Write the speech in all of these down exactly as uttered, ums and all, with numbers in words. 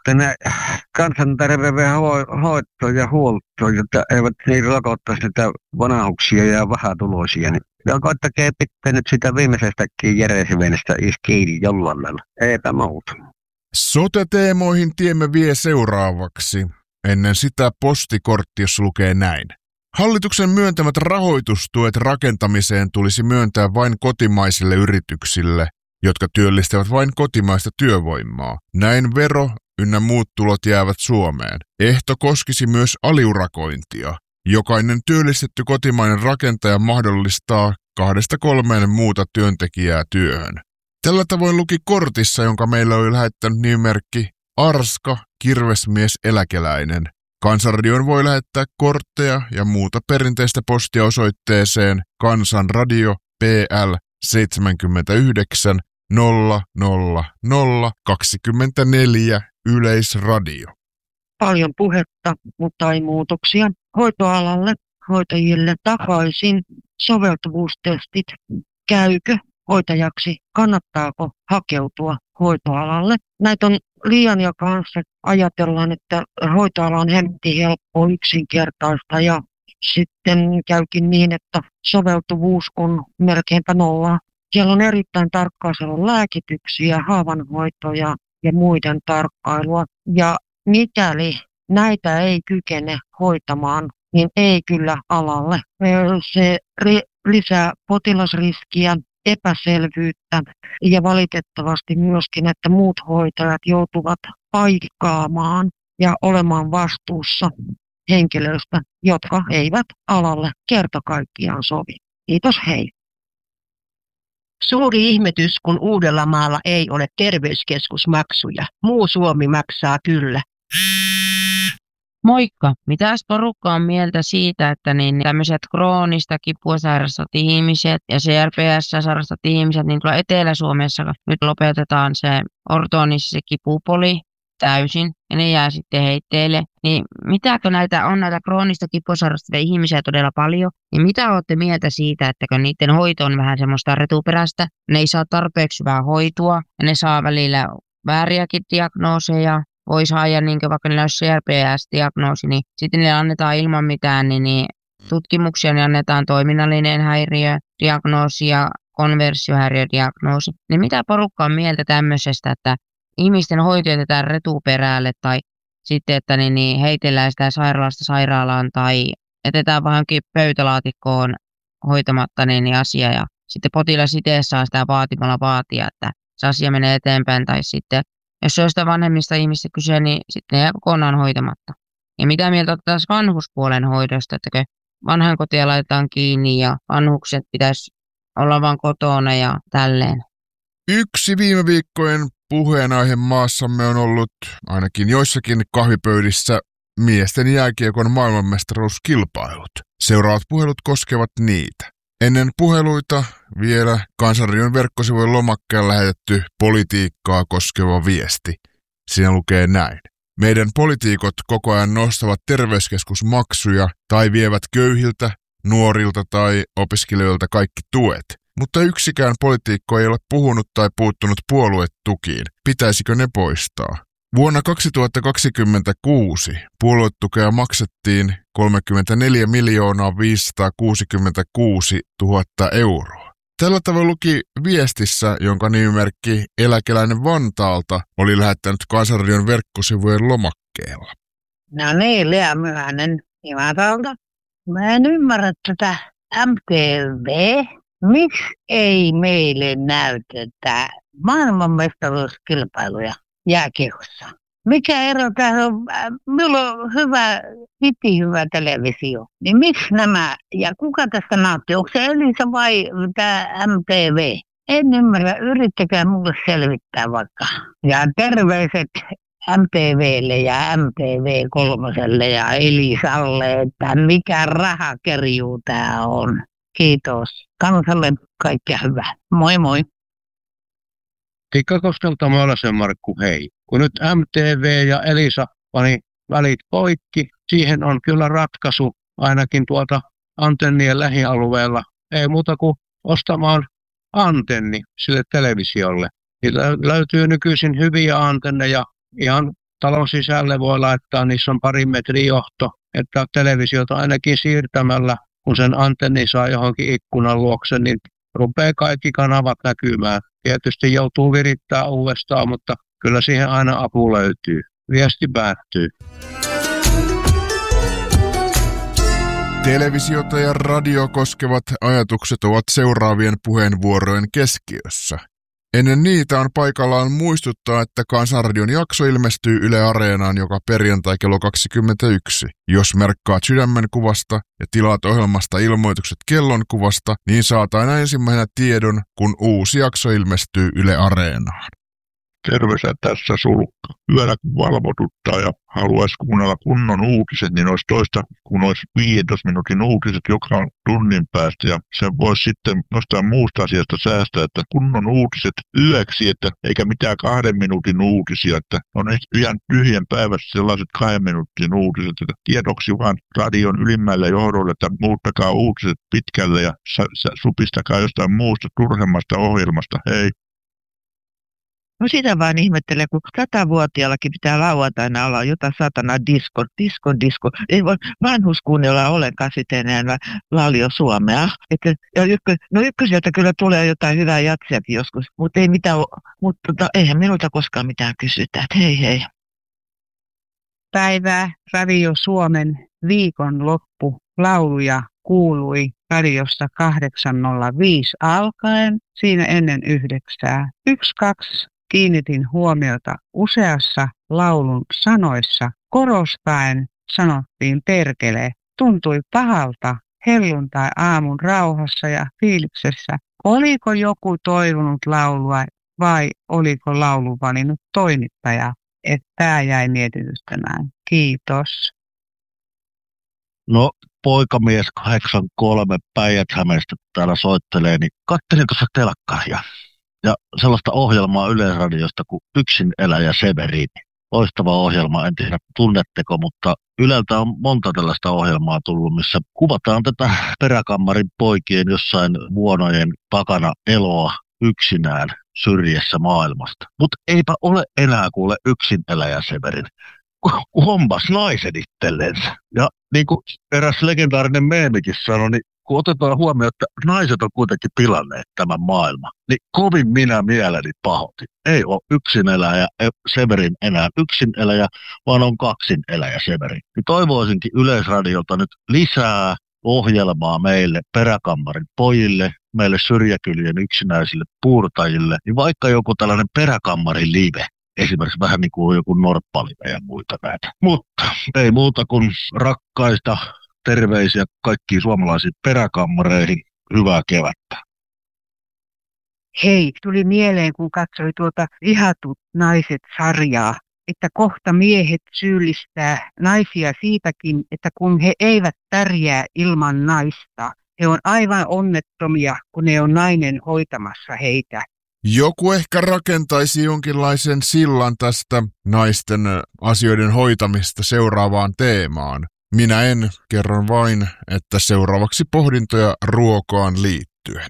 että ne kansanterveydenhoito ja huolto, jotta eivät niin rokottaisi niitä vanhuksia ja vähätuloisia, niin ja koittakaa pitää nyt sitä viimeisestäkin järjesvenestä kiinni jollain lailla. Eipä muuta. Sote-teemoihin tiemme vie seuraavaksi. Ennen sitä postikortti, jos lukee näin. Hallituksen myöntämät rahoitustuet rakentamiseen tulisi myöntää vain kotimaisille yrityksille, jotka työllistävät vain kotimaista työvoimaa. Näin vero ynnä muut tulot jäävät Suomeen. Ehto koskisi myös aliurakointia. Jokainen työllistetty kotimainen rakentaja mahdollistaa kahdesta kolmeen muuta työntekijää työhön. Tällä tavoin luki kortissa, jonka meillä oli lähettänyt nimimerkki Arska, kirvesmies eläkeläinen. Kansanradioon voi lähettää kortteja ja muuta perinteistä postia osoitteeseen Kansanradio P L seitsemänkymmentäyhdeksän nolla nolla nolla kaksikymmentäneljä Yleisradio. Paljon puhetta, mutta ei muutoksia. Hoitoalalle, hoitajille takaisin soveltuvuustestit. Käykö hoitajaksi? Kannattaako hakeutua hoitoalalle? Näitä on liian ja kanssa ajatellaan, että hoitoala on hemmetin helppo, yksinkertaista ja sitten käykin niin, että soveltuvuus on melkeinpä nolla. Siellä on erittäin tarkkaa, siellä on lääkityksiä, haavanhoitoja ja muiden tarkkailua. Ja mikäli näitä ei kykene hoitamaan, niin ei kyllä alalle. Se lisää potilasriskiä, epäselvyyttä ja valitettavasti myöskin, että muut hoitajat joutuvat paikkaamaan ja olemaan vastuussa henkilöistä, jotka eivät alalle kerta kaikkiaan sovi. Kiitos, hei. Suuri ihmetys, kun Uudellamaalla ei ole terveyskeskusmaksuja. Muu Suomi maksaa kyllä. Moikka! Mitäs porukka on mieltä siitä, että niin tämmöiset kroonista kipua sairastat ihmiset ja C R P S sairastat ihmiset, niin tuolla Etelä-Suomessa nyt lopetetaan se ortoonissa se kipupoli täysin ja ne jää sitten heitteille. Niin mitäkö näitä on näitä kroonista kipua sairastavia ihmisiä todella paljon, niin mitä olette mieltä siitä, että kun niiden hoito on vähän semmoista retuperäistä, ne ei saa tarpeeksi hyvää hoitoa ja ne saa välillä vääriäkin diagnooseja. Voi saada, niin vaikka niillä olisi C R P S-diagnoosi, niin sitten niille annetaan ilman mitään niin, niin tutkimuksia, niin annetaan toiminnallinen häiriödiagnoosi ja konversiohäiriödiagnoosi. Niin mitä porukka on mieltä tämmöisestä, että ihmisten hoito jätetään retuperälle tai sitten, että niin, niin heitellään sitä sairaalasta sairaalaan tai jätetään vähänkin pöytälaatikkoon hoitamatta niin, niin asia ja sitten potilas itse saa sitä vaatimalla vaatia, että se asia menee eteenpäin tai sitten jos se on sitä vanhemmista ihmistä kyse, niin sitten ne jää kokonaan hoitamatta. Ja mitä mieltä otetaan vanhuspuolen hoidosta, että vanhainkotia laitetaan kiinni ja vanhukset pitäisi olla vaan kotona ja tälleen. Yksi viime viikkojen puheenaihe maassamme on ollut ainakin joissakin kahvipöydissä miesten jääkiekon maailmanmestaruuskilpailut. Seuraavat puhelut koskevat niitä. Ennen puheluita vielä Kansanradion verkkosivujen lomakkeen lähetetty politiikkaa koskeva viesti. Siinä lukee näin. Meidän poliitikot koko ajan nostavat terveyskeskusmaksuja tai vievät köyhiltä, nuorilta tai opiskelijoilta kaikki tuet. Mutta yksikään poliitikko ei ole puhunut tai puuttunut puoluetukiin. Pitäisikö ne poistaa? Vuonna kaksituhattakaksikymmentäkuusi puoluetukea maksettiin kolmekymmentäneljä miljoonaa viisisataakuusikymmentäkuusi tuhatta euroa. Tällä tavoin luki viestissä, jonka nimimerkki Eläkeläinen Vantaalta oli lähettänyt Kansanradion verkkosivujen lomakkeella. No niin, Lea Myhänen Imatolta. Mä en ymmärrä tätä M T V. Miksi ei meille näytetä maailmanmestaruuskilpailuja jääkiekossa? Mikä ero tässä on? Minulla on hyvä, hiti hyvä televisio. Niin miksi nämä, ja kuka tästä nauttii? Onko se Elisa vai tämä M T V? En ymmärrä, yrittäkää mulle selvittää vaikka. Ja terveiset M T V:lle ja M T V kolmoselle ja Elisalle, että mikä rahakerjuu tää on. Kiitos. Kansalle kaikkea hyvää. Moi moi. Tikkakoskelta Maalasen Markku, hei. Kun nyt M T V ja Elisa pani välit poikki, siihen on kyllä ratkaisu ainakin tuolta antennien lähialueella. Ei muuta kuin ostamaan antenni sille televisiolle. Niillä löytyy nykyisin hyviä antenneja ihan talon sisälle voi laittaa, niissä on parin metrin johto, että televisiota ainakin siirtämällä, kun sen antenni saa johonkin ikkunan luokse, niin rupeaa kaikki kanavat näkymään. Tietysti joutuu virittämään uudestaan, mutta kyllä siihen aina apu löytyy. Viesti päättyy. Televisiota ja radio koskevat ajatukset ovat seuraavien puheenvuorojen keskiössä. Ennen niitä on paikallaan muistuttaa, että Kansanradion jakso ilmestyy Yle Areenaan joka perjantai kello kaksikymmentäyksi. Jos merkkaat sydämen kuvasta ja tilaat ohjelmasta ilmoitukset kellonkuvasta, niin saat aina ensimmäisenä tiedon, kun uusi jakso ilmestyy Yle Areenaan. Terveisiä tässä Sulkka. Yöllä kun valvotuttaa ja haluaisi kuunnella kunnon uutiset, niin olisi toista kun olisi viidentoista minuutin uutiset joka tunnin päästä. Ja sen voisi sitten nostaa muusta asiasta säästää, että kunnon uutiset yöksi, että eikä mitään kahden minuutin uutisia. Että on ihan tyhjän päivässä sellaiset kahden minuutin uutiset, että tiedoksi vaan radion ylimmälle johdolle, että muuttakaa uutiset pitkälle ja supistakaa jostain muusta turhemmasta ohjelmasta. Hei. No sitä vaan ihmettelen, kun satavuotiaallakin pitää lauantaina olla jotain satana disko, disko, disko. Ei voi vanhus kuunnella ollenkaan sitten enää laulio suomea. Että, ja ykkös, no ykköseltä kyllä tulee jotain hyvää jatsiakin joskus, mutta ei mitään, mutta tota, eihän minulta koskaan mitään kysytä. Että hei hei. Päivää Radio Suomen viikonloppu lauluja kuului radiosta kahdeksan nolla viisi alkaen, siinä ennen yhdeksää. Yksi, kaksi. Kiinnitin huomiota useassa laulun sanoissa. Korostaen sanottiin perkele. Tuntui pahalta helluntai-aamun rauhassa ja fiiliksessä. Oliko joku toivonut laulua vai oliko laulu valinnut toimittaja? Että tämä jäi mietitystämään. Kiitos. No, poikamies kahdeksankymmentäkolme Päijät-Hämeestä täällä soittelee, niin katselin tuossa telkkaria. Ja sellaista ohjelmaa Yleisradiosta kuin Yksin eläjä Severini. Loistava ohjelma, en tiedä tunnetteko, mutta Yleltä on monta tällaista ohjelmaa tullut, missä kuvataan tätä peräkammarin poikien jossain vuonojen takana eloa yksinään syrjässä maailmasta. Mutta eipä ole enää kuule Yksin eläjä Severini. Hommas naisen itsellensä. Ja niin kuin eräs legendaarinen meemikin sanoi, niin kun otetaan huomioon, että naiset on kuitenkin pilanneet tämän maailman, niin kovin minä mieleni pahoitin. Ei ole yksineläjä Severin enää yksineläjä, vaan on kaksineläjä Severin. Niin toivoisinkin Yleisradiolta nyt lisää ohjelmaa meille peräkammarin pojille, meille syrjäkylien yksinäisille puurtajille, niin vaikka joku tällainen peräkammarin live, esimerkiksi vähän niin kuin joku norppalive ja muita näitä. Mutta ei muuta kuin rakkaista terveisiä kaikkiin suomalaisiin peräkammareihin. Hyvää kevättä. Hei, tuli mieleen, kun katsoi tuota Vihatut naiset-sarjaa, että kohta miehet syyllistää naisia siitäkin, että kun he eivät pärjää ilman naista, he on aivan onnettomia, kun ne on nainen hoitamassa heitä. Joku ehkä rakentaisi jonkinlaisen sillan tästä naisten asioiden hoitamista seuraavaan teemaan. Minä en, kerron vain, että seuraavaksi pohdintoja ruokaan liittyen.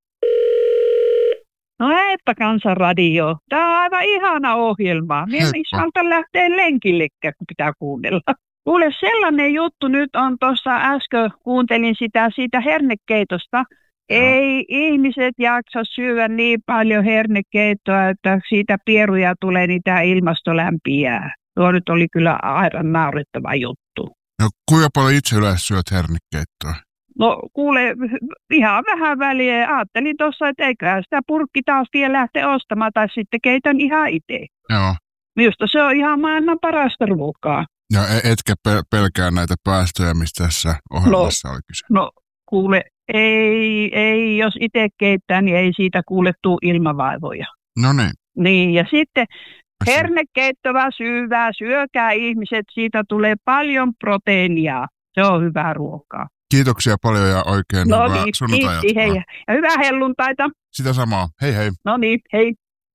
No heippa Kansanradio. Tämä on aivan ihana ohjelma. Minä en malta lähteä lenkillekään, kun pitää kuunnella. Kuule, sellainen juttu nyt on tuossa äsken, kuuntelin sitä siitä hernekeitosta. No. Ei ihmiset jaksa syödä niin paljon hernekeittoa, että siitä pieruja tulee, niin tämä ilmasto lämpiää. Tuo nyt oli kyllä aivan naurettava juttu. No kuinka paljon itse yleensä syöt hernekeittoa? No kuule, ihan vähän väliä. Ajattelin tuossa, että eiköhän sitä purkki taas vielä lähteä ostamaan tai sitten keitän ihan itse. Joo. Minusta se on ihan maailman parasta ruokaa. Ja etkä pelkää näitä päästöjä, mistä tässä ohjelmassa no, oli kyse? No kuule, ei, ei, jos itse keittää, niin ei siitä kuule tuu ilmavaivoja. No niin. Niin, ja sitten hernekeittoa syövää, syökää ihmiset, siitä tulee paljon proteiinia. Se on hyvää ruokaa. Kiitoksia paljon ja oikein no hyvää niin, sunnuntai. Hei. Ja hyvää helluntaita. Sitä samaa. Hei hei. No niin, hei.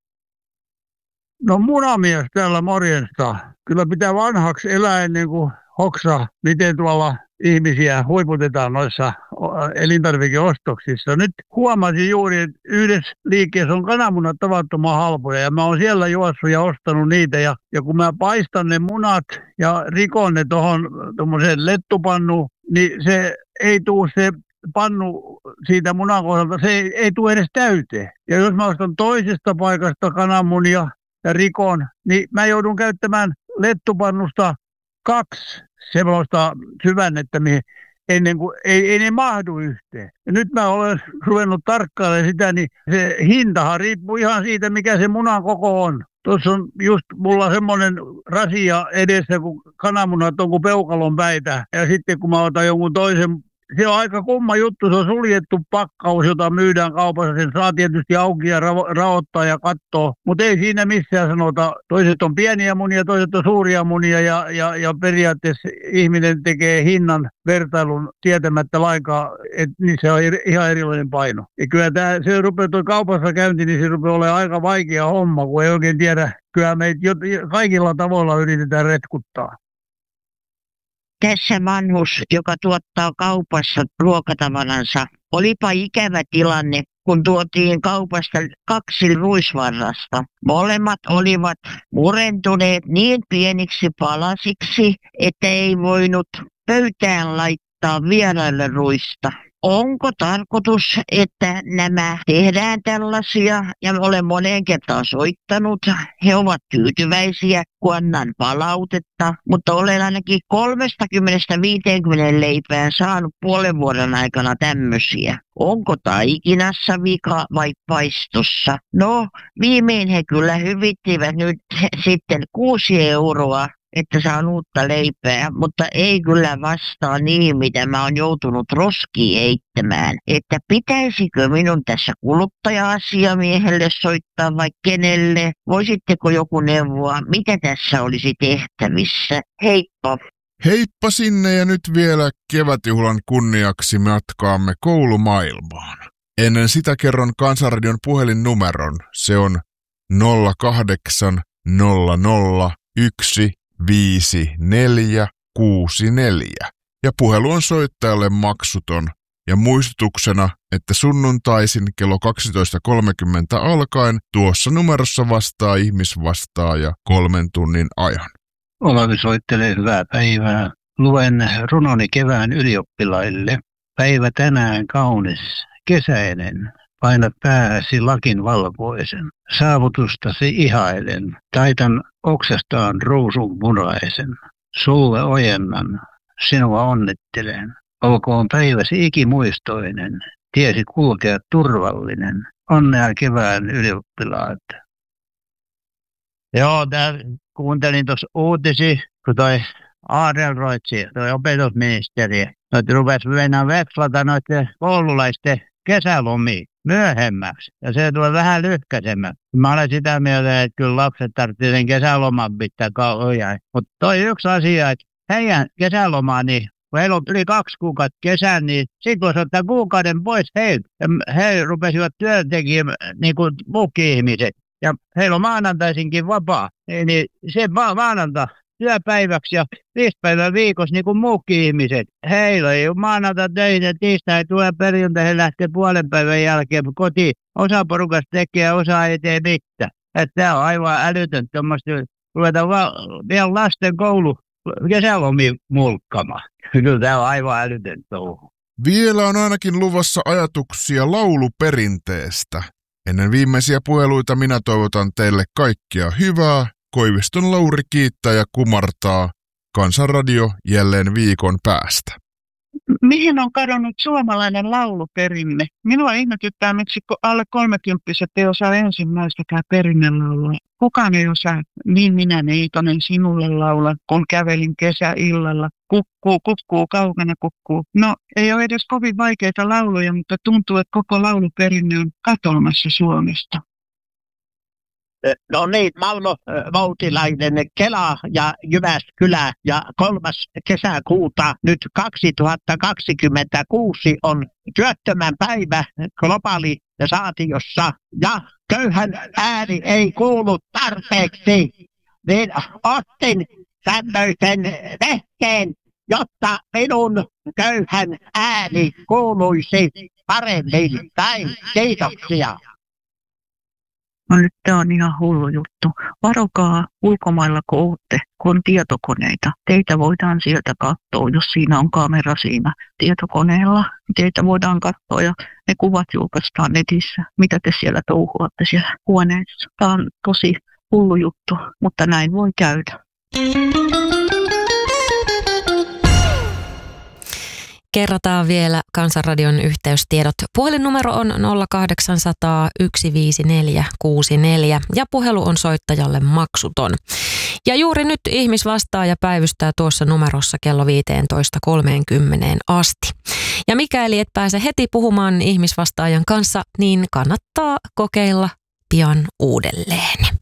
No munamies täällä morjesta. Kyllä pitää vanhaksi elää ennen kuin hoksaa, miten tuolla ihmisiä huiputetaan noissa elintarvikeostoksissa. Nyt huomasin juuri, että yhdessä liikkeessä on kananmunat tavattoman halpoja ja mä oon siellä juossut ja ostanut niitä ja, ja kun mä paistan ne munat ja rikon ne tuohon tuommoiseen lettupannuun, niin se ei tuu se pannu siitä munan kohdalta, se ei, ei tule edes täyteen. Ja jos mä ostan toisesta paikasta kananmunia ja rikon, niin mä joudun käyttämään lettupannusta kaksi semmoista syvännettä, mihin ennen kuin ei, ei ne mahdu yhteen. Ja nyt mä olen ruvennut tarkkailemaan sitä, niin se hintahan riippuu ihan siitä, mikä se munan koko on. Tuossa on just mulla semmoinen rasia edessä, kun kananmunat on kuin peukalon päitä. Ja sitten kun mä otan jonkun toisen, se on aika kumma juttu, se on suljettu pakkaus, jota myydään kaupassa. Sen saa tietysti auki ja ra- raottaa ja katsoa, mutta ei siinä missään sanota. Toiset on pieniä munia, toiset on suuria munia ja, ja, ja periaatteessa ihminen tekee hinnan vertailun tietämättä lainkaan, että niissä on ihan erilainen paino. Ja kyllä tämä, se rupeaa tuo kaupassa käynti, niin se rupeaa olemaan aika vaikea homma, kun ei oikein tiedä. Kyllä meitä kaikilla tavoilla yritetään retkuttaa. Tässä vanhus, joka tuottaa kaupassa ruokatavaransa, olipa ikävä tilanne, kun tuotiin kaupasta kaksi ruisvarrasta. Molemmat olivat murentuneet niin pieniksi palasiksi, että ei voinut pöytään laittaa vieraille ruista. Onko tarkoitus, että nämä tehdään tällaisia ja olen moneen kertaan soittanut. He ovat tyytyväisiä, kun annan palautetta, mutta olen ainakin kolmekymmentä viisikymmentä leipään saanut puolen vuoden aikana tämmöisiä. Onko taikinassa vika vai paistossa? No, viimein he kyllä hyvittivät nyt sitten kuusi euroa. Että saan uutta leipää, mutta ei kyllä vastaa niin, mitä mä oon joutunut roskiin eittämään. Että pitäisikö minun tässä kuluttaja-asiamiehelle soittaa vai kenelle? Voisitteko joku neuvoa, mitä tässä olisi tehtävissä? Heippa! Heippa sinne ja nyt vielä kevätjuhlan kunniaksi matkaamme koulumaailmaan. Ennen sitä kerron Kansanradion puhelinnumeron. Se on nolla kahdeksan nolla nolla yksi viisi neljä kuusi neljä ja puhelu on soittajalle maksuton ja muistutuksena, että sunnuntaisin kello kaksitoista kolmekymmentä alkaen tuossa numerossa vastaa ihmisvastaaja kolmen tunnin ajan. Olavi soittelee hyvää päivää. Luen runoni kevään ylioppilaille. Päivä tänään kaunis, kesäinen. Painat pääsi lakin valkoisen. Saavutustasi ihailen. Taitan oksastaan ruusun punaisen. Sulle ojennan. Sinua onnittelen. Olkoon päiväsi ikimuistoinen. Tiesi kulkea turvallinen. Onnea kevään ylioppilaat. Joo, tää kuuntelin tuossa uutisi, kun toi Adlercreutz, toi opetusministeri, noita rupesi mennä vekslata noiden koululaisten kesälomia myöhemmäksi. Ja se tulee vähän lyhkäisemmäksi. Mä olen sitä mieltä, että kyllä lapset tarvitsee sen kesäloman pitää kauan. Mutta toi yksi asia, että heidän kesälomaa, niin kun heillä on yli kaksi kuukautta kesän, niin sitten voisi ottaa kuukauden pois heiltä. Ja he rupesivat työntekijät niin kuin muukin ihmiset. Ja heillä on maanantaisinkin vapaa. Niin se ma- maanantai työpäiväksi ja viisi päivää viikossa niin kuin muukin ihmiset. Heillä ei ole maanantai töitä, tiistai tulee perjantai, he lähtee puolen päivän jälkeen kotiin. Osa porukasta tekee ja osa ei tee mitään. Että tämä on aivan älytön tuommoista. Ruvetaan vaan vielä lasten koulu kesälomiin mulkkamaan. Kyllä tämä on aivan älytön touhu. Vielä on ainakin luvassa ajatuksia lauluperinteestä. Ennen viimeisiä puheluita minä toivotan teille kaikkia hyvää. Koiviston Lauri kiittää ja kumartaa. Kansanradio jälleen viikon päästä. Mihin on kadonnut suomalainen lauluperinne? Minua ihmetyttää, miksi alle kolmekymppiset ei osaa ensimmäistäkään perinnelaulua. Kukaan ei osaa, niin minä neitonen sinulle laula, kun kävelin kesäillalla. Kukkuu, kukkuu, kaukana kukkuu. No, ei ole edes kovin vaikeita lauluja, mutta tuntuu, että koko lauluperinne on katoamassa Suomesta. No niin, Malmo Voutilainen, Kela ja Jyväskylä ja kolmas kesäkuuta nyt kaksituhattakaksikymmentäkuusi on työttömän päivä globalisaatiossa ja köyhän ääni ei kuulu tarpeeksi. Niin ostin tämmöisen vehkeen jotta minun köyhän ääni kuuluisi paremmin päin. Kiitoksia. No nyt tää on ihan hullu juttu. Varokaa ulkomailla, kun ootte, kun on tietokoneita. Teitä voidaan sieltä katsoa, jos siinä on kamera siinä tietokoneella. Teitä voidaan katsoa ja ne kuvat julkaistaan netissä. Mitä te siellä touhuatte siellä huoneessa? Tämä on tosi hullu juttu, mutta näin voi käydä. Kerrataan vielä Kansanradion yhteystiedot. Puhelinnumero on nolla kahdeksan nolla nolla yksi viisi neljä kuusi neljä ja puhelu on soittajalle maksuton. Ja juuri nyt ihmisvastaaja päivystää tuossa numerossa kello viisitoista kolmekymmentä asti. Ja mikäli et pääse heti puhumaan ihmisvastaajan kanssa, niin kannattaa kokeilla pian uudelleen.